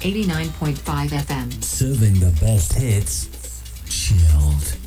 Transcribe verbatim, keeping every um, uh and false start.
eighty-nine point five F M. Serving the best hits, chilled.